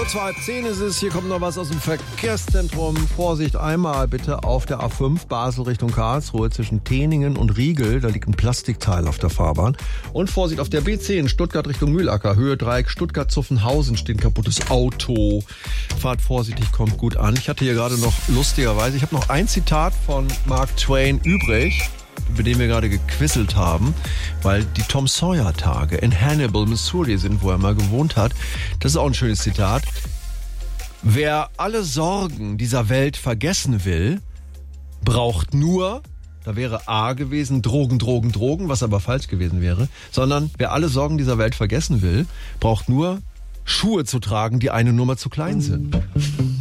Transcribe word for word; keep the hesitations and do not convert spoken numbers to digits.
Kurz vor halb zehn ist es. Hier kommt noch was aus dem Verkehrszentrum. Vorsicht einmal bitte auf der A fünf Basel Richtung Karlsruhe zwischen Teningen und Riegel. Da liegt ein Plastikteil auf der Fahrbahn. Und Vorsicht auf der B zehn Stuttgart Richtung Mühlacker. Höhe Dreieck Stuttgart-Zuffenhausen steht ein kaputtes Auto. Fahrt vorsichtig, kommt gut an. Ich hatte hier gerade noch lustigerweise, ich habe noch ein Zitat von Mark Twain übrig, über den wir gerade gequisselt haben, weil die Tom Sawyer Tage in Hannibal, Missouri sind, wo er mal gewohnt hat. Das ist auch ein schönes Zitat. Wer alle Sorgen dieser Welt vergessen will, braucht nur, da wäre A gewesen, Drogen, Drogen, Drogen, was aber falsch gewesen wäre, sondern wer alle Sorgen dieser Welt vergessen will, braucht nur Schuhe zu tragen, die eine Nummer zu klein sind.